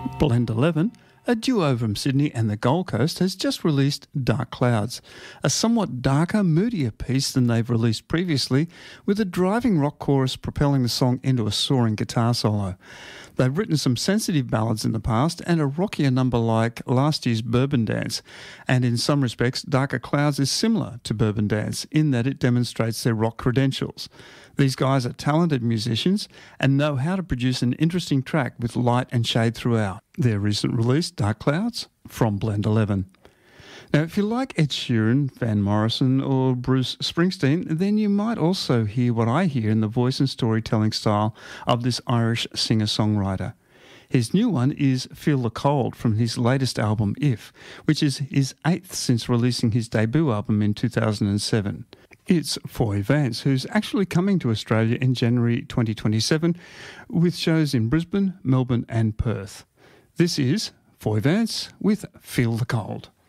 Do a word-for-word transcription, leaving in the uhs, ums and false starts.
Blend eleven, a duo from Sydney and the Gold Coast, has just released Dark Clouds, a somewhat darker, moodier piece than they've released previously, with a driving rock chorus propelling the song into a soaring guitar solo. They've written some sensitive ballads in the past and a rockier number like last year's Bourbon Dance, and in some respects Darker Clouds is similar to Bourbon Dance in that it demonstrates their rock credentials. These guys are talented musicians and know how to produce an interesting track with light and shade throughout. Their recent release, Dark Clouds, from Blend eleven. Now, if you like Ed Sheeran, Van Morrison or Bruce Springsteen, then you might also hear what I hear in the voice and storytelling style of this Irish singer-songwriter. His new one is Feel the Cold from his latest album, If, which is his eighth since releasing his debut album in two thousand seven. It's Foy Vance, who's actually coming to Australia in January twenty twenty-seven with shows in Brisbane, Melbourne and Perth. This is Foy Vance with Feel the Cold.